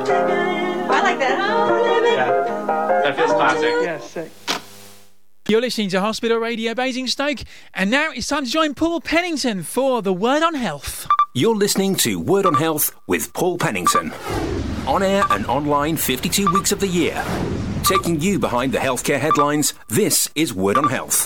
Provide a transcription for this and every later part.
I like that. Yeah, that feels classic. Yeah, sick. You're listening to Hospital Radio Basingstoke, and now it's time to join Paul Pennington for the Word on Health. You're listening to Word on Health with Paul Pennington. On air and online 52 weeks of the year. Taking you behind the healthcare headlines, this is Word on Health.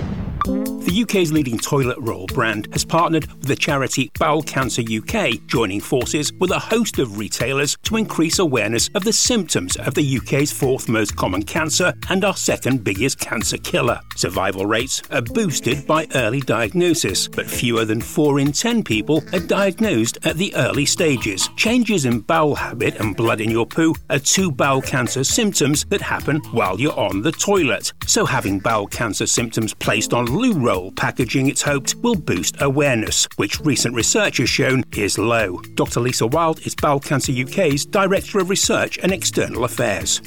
The UK's leading toilet roll brand has partnered with the charity Bowel Cancer UK, joining forces with a host of retailers to increase awareness of the symptoms of the UK's fourth most common cancer and our second biggest cancer killer. Survival rates are boosted by early diagnosis, but fewer than 4 in 10 people are diagnosed at the early stages. Changes in bowel habit and blood in your poo are 2 bowel cancer symptoms that happen while you're on the toilet. So having bowel cancer symptoms placed on loo roll packaging, it's hoped, will boost awareness, which recent research has shown is low. Dr. Lisa Wild is Bowel Cancer UK's Director of Research and External Affairs.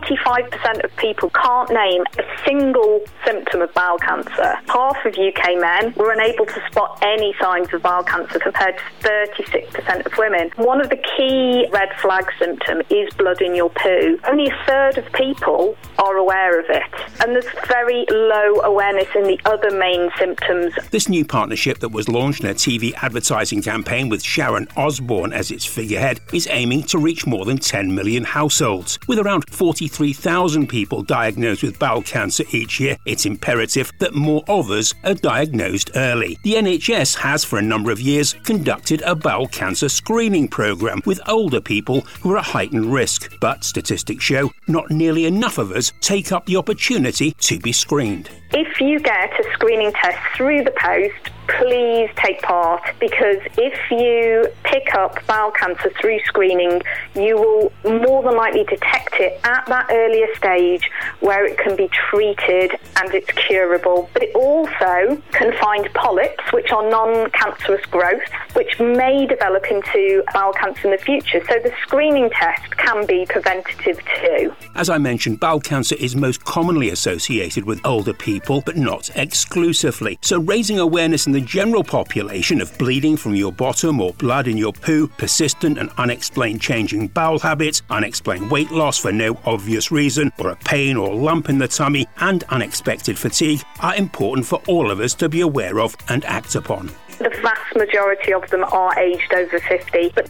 45% of people can't name a single symptom of bowel cancer. Half of UK men were unable to spot any signs of bowel cancer compared to 36% of women. One of the key red flag symptoms is blood in your poo. Only a third of people are aware of it, and there's very low awareness in the other main symptoms. This new partnership that was launched in a TV advertising campaign with Sharon Osbourne as its figurehead is aiming to reach more than 10 million households. With around 43,000 people diagnosed with bowel cancer each year, it's imperative that more of us are diagnosed early. The NHS has for a number of years conducted a bowel cancer screening programme with older people who are at heightened risk, but statistics show not nearly enough of us take up the opportunity to be screened. If you get a screening test through the post, please take part, because if you pick up bowel cancer through screening, you will more than likely detect it at that earlier stage where it can be treated and it's curable. But it also can find polyps, which are non-cancerous growths, which may develop into bowel cancer in the future. So the screening test can be preventative too. As I mentioned, bowel cancer is most commonly associated with older people, but not exclusively. So raising awareness in the general population of bleeding from your bottom or blood in your poo, persistent and unexplained changing bowel habits, unexplained weight loss for no obvious reason, or a pain or lump in the tummy, and unexpected fatigue are important for all of us to be aware of and act upon. The vast majority of them are aged over 50, but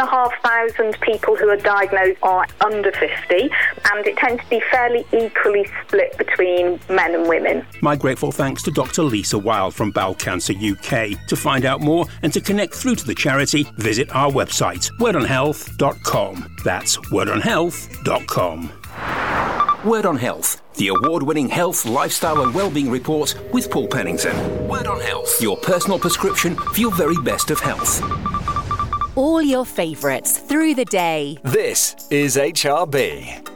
2,500 people who are diagnosed are under 50, and it tends to be fairly equally split between men and women. My grateful thanks to Dr. Lisa Wild from Bowel Cancer UK. To find out more and to connect through to the charity, visit our website, wordonhealth.com. That's wordonhealth.com. Word on Health, the award-winning health, lifestyle and wellbeing report with Paul Pennington. Word on Health, your personal prescription for your very best of health. All your favourites through the day. This is HRB.